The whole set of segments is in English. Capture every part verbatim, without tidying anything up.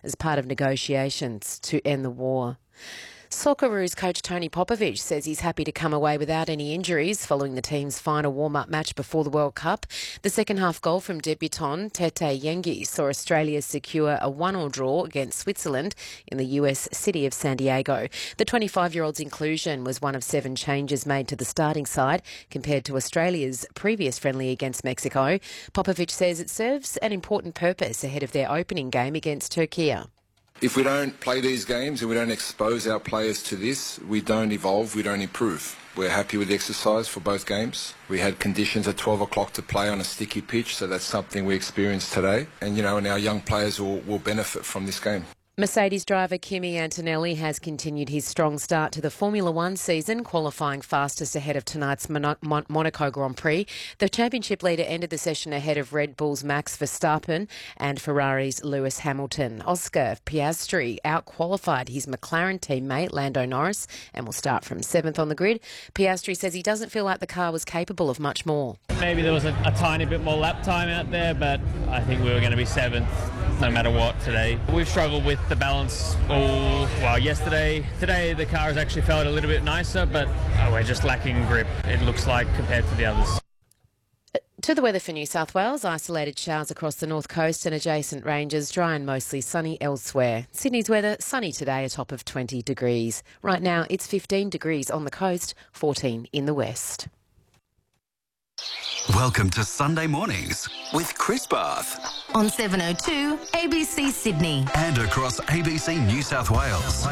as part of negotiations to end the war. Socceroos coach Tony Popovic says he's happy to come away without any injuries following the team's final warm-up match before the World Cup. The second-half goal from debutant Tete Yengi saw Australia secure a one-all draw against Switzerland in the U S city of San Diego. The twenty-five-year-old's inclusion was one of seven changes made to the starting side compared to Australia's previous friendly against Mexico. Popovic says it serves an important purpose ahead of their opening game against Turkey. If we don't play these games and we don't expose our players to this, we don't evolve, we don't improve. We're happy with the exercise for both games. We had conditions at twelve o'clock to play on a sticky pitch, so that's something we experienced today. And, you know, and our young players will, will benefit from this game. Mercedes driver Kimi Antonelli has continued his strong start to the Formula One season, qualifying fastest ahead of tonight's Mon- Mon- Monaco Grand Prix. The championship leader ended the session ahead of Red Bull's Max Verstappen and Ferrari's Lewis Hamilton. Oscar Piastri out-qualified his McLaren teammate Lando Norris and will start from seventh on the grid. Piastri says he doesn't feel like the car was capable of much more. Maybe there was a, a tiny bit more lap time out there, but I think we were going to be seventh no matter what today. We've struggled with the balance all, well, yesterday. Today the car has actually felt a little bit nicer, but oh, we're just lacking grip, it looks like, compared to the others. To the weather for New South Wales, isolated showers across the north coast and adjacent ranges, dry and mostly sunny elsewhere. Sydney's weather, sunny today, a top of twenty degrees. Right now it's fifteen degrees on the coast, fourteen in the west. Welcome to Sunday Mornings with Chris Bath. On seven oh two A B C Sydney. And across A B C New South Wales.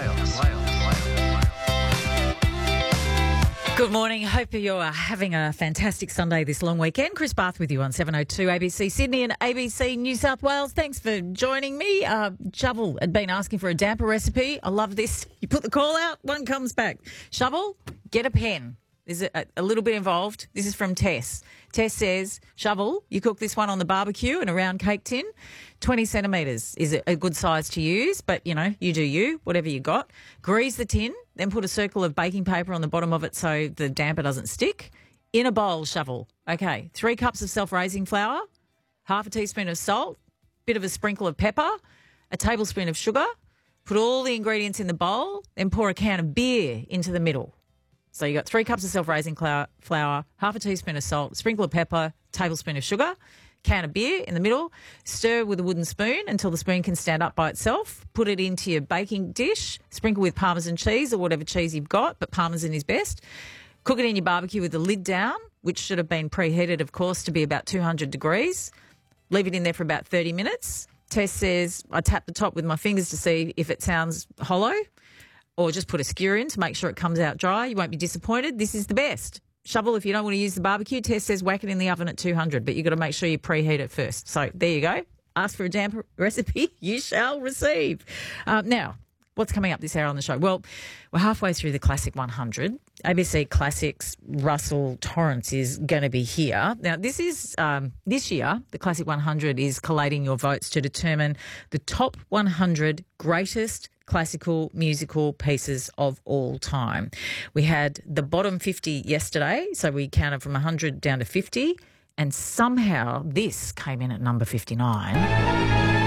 Good morning. Hope you're having a fantastic Sunday this long weekend. Chris Bath with you on seven oh two A B C Sydney and A B C New South Wales. Thanks for joining me. Uh, Shovel had been asking for a damper recipe. I love this. You put the call out, one comes back. Shovel, get a pen. There's a, a little bit involved. This is from Tess. Tess says, Shovel, you cook this one on the barbecue in a round cake tin. twenty centimetres is a good size to use, but, you know, you do you, whatever you got. Grease the tin, then put a circle of baking paper on the bottom of it so the damper doesn't stick. In a bowl, Shovel. Okay, three cups of self-raising flour, half a teaspoon of salt, bit of a sprinkle of pepper, a tablespoon of sugar. Put all the ingredients in the bowl, then pour a can of beer into the middle. So you got three cups of self-raising flour, half a teaspoon of salt, sprinkle of pepper, tablespoon of sugar, can of beer in the middle. Stir with a wooden spoon until the spoon can stand up by itself. Put it into your baking dish. Sprinkle with Parmesan cheese or whatever cheese you've got, but Parmesan is best. Cook it in your barbecue with the lid down, which should have been preheated, of course, to be about two hundred degrees. Leave it in there for about thirty minutes. Tess says I tap the top with my fingers to see if it sounds hollow. Or just put a skewer in to make sure it comes out dry. You won't be disappointed. This is the best. Shovel, if you don't want to use the barbecue, Tess says whack it in the oven at two hundred, but you've got to make sure you preheat it first. So there you go. Ask for a damper recipe, you shall receive. Um, now, what's coming up this hour on the show? Well, we're halfway through the Classic one hundred. A B C Classics, Russell Torrance is going to be here. Now, this is um, this year, the Classic one hundred is collating your votes to determine the top one hundred greatest classical musical pieces of all time. We had the bottom fifty yesterday, so we counted from one hundred down to fifty, and somehow this came in at number fifty-nine.